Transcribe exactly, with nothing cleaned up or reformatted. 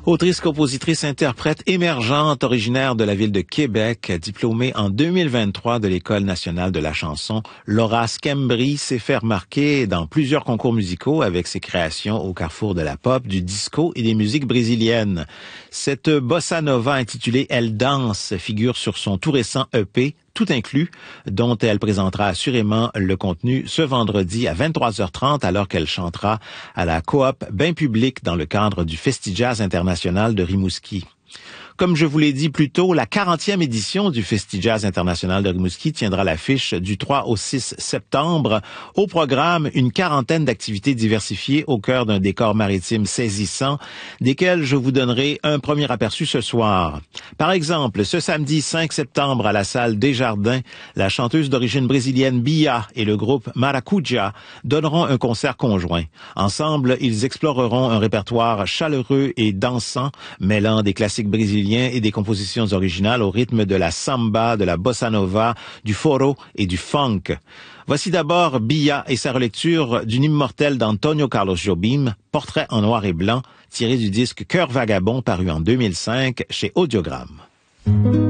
Autrice, compositrice, interprète émergente, originaire de la ville de Québec, diplômée en deux mille vingt-trois de l'École nationale de la chanson, Laura Schembri s'est fait remarquer dans plusieurs concours musicaux avec ses créations au carrefour de la pop, du disco et des musiques brésiliennes. Cette bossa nova intitulée « Elle danse » figure sur son tout récent E P, Tout inclus, dont elle présentera assurément le contenu ce vendredi à vingt-trois heures trente alors qu'elle chantera à la Coop Bain Public dans le cadre du Festi-Jazz international de Rimouski. Comme je vous l'ai dit plus tôt, la quarantième édition du Festi-Jazz international de Rimouski tiendra l'affiche du trois au six septembre. Au programme, une quarantaine d'activités diversifiées au cœur d'un décor maritime saisissant, desquelles je vous donnerai un premier aperçu ce soir. Par exemple, ce samedi cinq septembre à la salle Desjardins, la chanteuse d'origine brésilienne Bia et le groupe Maracuja donneront un concert conjoint. Ensemble, ils exploreront un répertoire chaleureux et dansant, mêlant des classiques brésiliens et des compositions originales au rythme de la samba, de la bossa nova, du foro et du funk. Voici d'abord Bia et sa relecture d'une immortelle d'Antonio Carlos Jobim, Portrait en noir et blanc, tiré du disque Cœur vagabond paru en deux mille cinq chez Audiogramme.